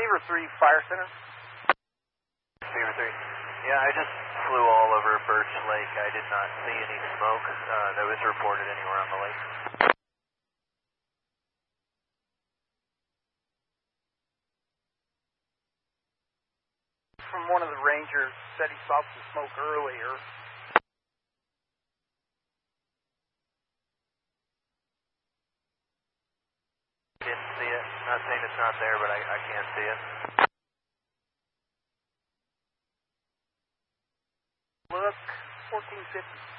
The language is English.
Beaver 3, Fire Center. Beaver 3. Yeah, I just flew all over Birch Lake. I did not see any smoke that was reported anywhere on the lake. From one of the rangers, said he saw some smoke earlier. Didn't see it. Not saying it's not there, but I can't see it. Look, 1450.